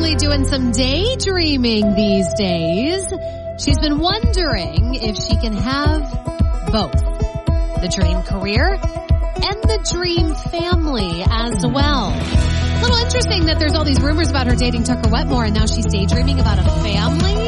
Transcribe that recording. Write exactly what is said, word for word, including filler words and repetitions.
probably doing some daydreaming these days. She's been wondering if she can have both the dream career and the dream family as well. A little interesting that there's all these rumors about her dating Tucker Wetmore, and now she's daydreaming about a family.